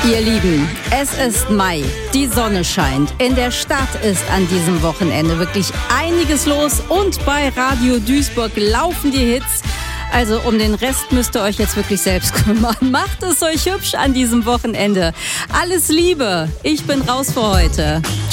Ihr Lieben, es ist Mai, die Sonne scheint. In der Stadt ist an diesem Wochenende wirklich einiges los und bei Radio Duisburg laufen die Hits. Also um den Rest müsst ihr euch jetzt wirklich selbst kümmern. Macht es euch hübsch an diesem Wochenende. Alles Liebe, ich bin raus für heute.